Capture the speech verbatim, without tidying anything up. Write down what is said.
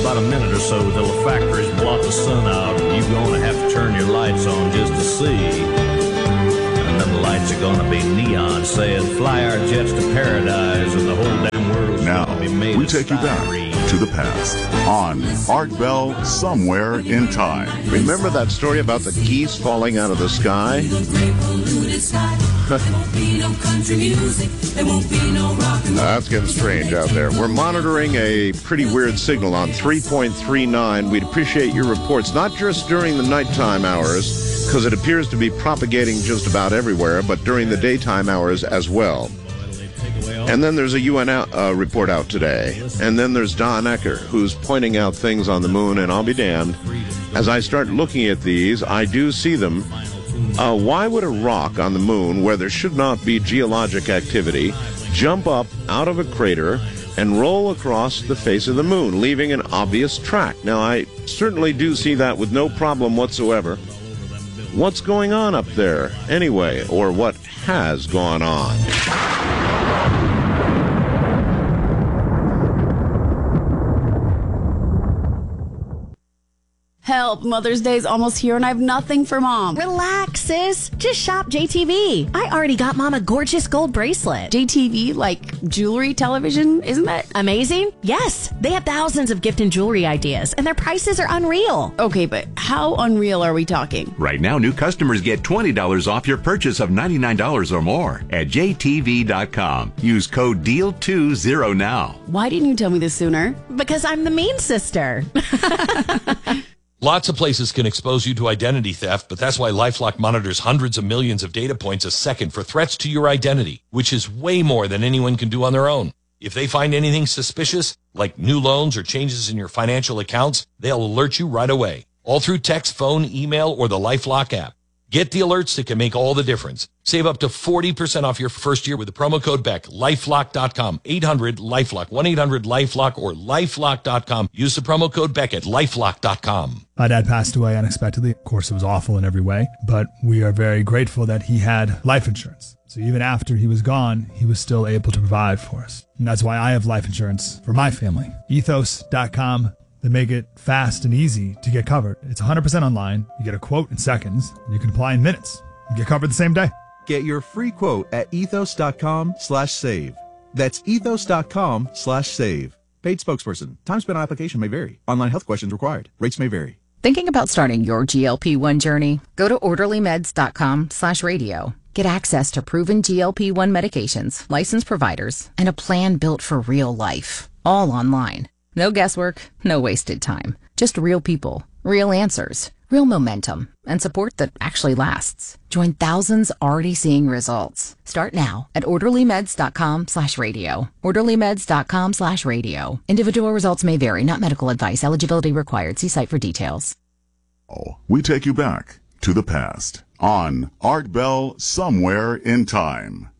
about a minute or so till the factories blot the sun out, and you're going to have to turn your lights on just to see. And then the lights are going to be neon saying, fly our jets to paradise, and the whole damn world's now, going to be made we of take you styrene. back to the past on Art Bell Somewhere in Time. Remember that story about the geese falling out of the sky? That's getting strange out there. We're monitoring a pretty weird signal on three point three nine. We'd appreciate your reports, not just during the nighttime hours, because it appears to be propagating just about everywhere, but during the daytime hours as well. And then there's a U N uh, report out today. And then there's Don Ecker, who's pointing out things on the moon, and I'll be damned. As I start looking at these, I do see them. Uh, why would a rock on the moon, where there should not be geologic activity, jump up out of a crater and roll across the face of the moon, leaving an obvious track? Now, I certainly do see that with no problem whatsoever. What's going on up there anyway, or what has gone on? Help, Mother's Day's almost here and I have nothing for Mom. Relax, sis. Just shop J T V. I already got Mom a gorgeous gold bracelet. J T V, like jewelry, television, isn't that amazing? Yes. They have thousands of gift and jewelry ideas, and their prices are unreal. Okay, but how unreal are we talking? Right now, new customers get twenty dollars off your purchase of ninety-nine dollars or more at J T V dot com. Use code D E A L twenty now. Why didn't you tell me this sooner? Because I'm the mean sister. Lots of places can expose you to identity theft, but that's why LifeLock monitors hundreds of millions of data points a second for threats to your identity, which is way more than anyone can do on their own. If they find anything suspicious, like new loans or changes in your financial accounts, they'll alert you right away, all through text, phone, email, or the LifeLock app. Get the alerts that can make all the difference. Save up to forty percent off your first year with the promo code Beck. LifeLock dot com, eight hundred LifeLock, one eight hundred LifeLock, or LifeLock dot com. Use the promo code Beck at LifeLock dot com. My dad passed away unexpectedly. Of course, it was awful in every way, but we are very grateful that he had life insurance. So even after he was gone, he was still able to provide for us. And that's why I have life insurance for my family. Ethos dot com. They make it fast and easy to get covered. It's one hundred percent online. You get a quote in seconds, and you can apply in minutes. You get covered the same day. Get your free quote at ethos dot com slash save. That's ethos dot com slash save. Paid spokesperson. Time spent on application may vary. Online health questions required. Rates may vary. Thinking about starting your G L P one journey? Go to orderly meds dot com slash radio. Get access to proven G L P one medications, licensed providers, and a plan built for real life. All online. No guesswork, no wasted time. Just real people, real answers, real momentum, and support that actually lasts. Join thousands already seeing results. Start now at orderly meds dot com slash radio. orderly meds dot com slash radio. Individual results may vary, not medical advice. Eligibility required. See site for details. We take you back to the past on Art Bell Somewhere in Time.